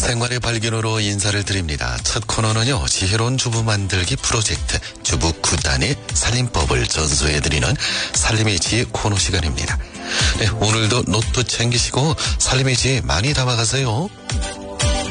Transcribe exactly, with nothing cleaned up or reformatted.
생활의 발견으로 인사를 드립니다. 첫 코너는요, 지혜로운 주부 만들기 프로젝트 주부 구단의 살림법을 전수해드리는 살림의 지혜 코너 시간입니다. 네, 오늘도 노트 챙기시고 살림의 지혜 많이 담아가세요.